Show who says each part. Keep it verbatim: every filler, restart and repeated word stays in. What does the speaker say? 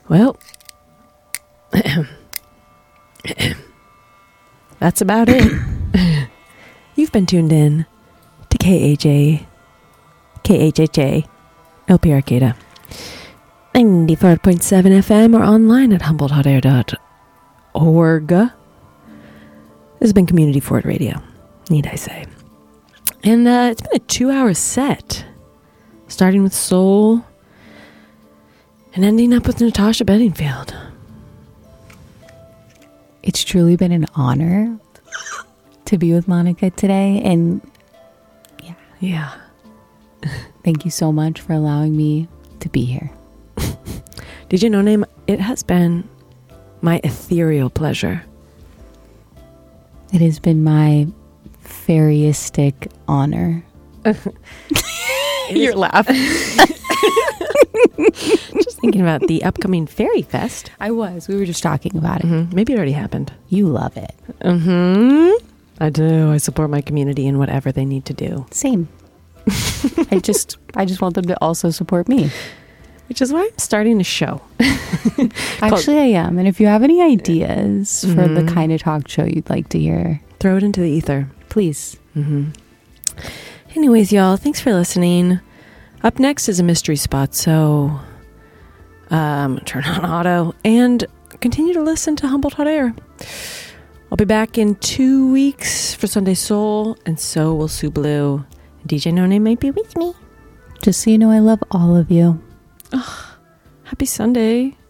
Speaker 1: Well, that's about it. You've been tuned in to K H A, K H H A, L P Arcata, ninety-four point seven F M, or online at humboldt hot air dot org. This has been Community Ford Radio, need I say. And uh, it's been a two-hour set, starting with Soul and ending up with Natasha Bedingfield.
Speaker 2: It's truly been an honor to be with Monica today. And yeah.
Speaker 1: Yeah.
Speaker 2: Thank you so much for allowing me to be here.
Speaker 1: Did you know, Name? It has been my ethereal pleasure.
Speaker 2: It has been my fairyistic honor.
Speaker 1: You're laughing. Just thinking about the upcoming Fairy Fest.
Speaker 2: I was. We were just talking about it.
Speaker 1: Mm-hmm. Maybe it already happened.
Speaker 2: You love it.
Speaker 1: Mm-hmm. I do. I support my community in whatever they need to do.
Speaker 2: Same. I just I just want them to also support me.
Speaker 1: Which is why I'm starting a show.
Speaker 2: Actually, I am. And if you have any ideas
Speaker 1: mm-hmm.
Speaker 2: for the kind of talk show you'd like to hear,
Speaker 1: throw it into the ether.
Speaker 2: Please.
Speaker 1: Mm-hmm. Anyways, y'all, thanks for listening. Up next is a mystery spot, so um, turn on auto and continue to listen to Humboldt Hot Air. I'll be back in two weeks for Sunday Soul, and so will Sue Blue. D J No Name might be with me.
Speaker 2: Just so you know, I love all of you.
Speaker 1: Oh, happy Sunday.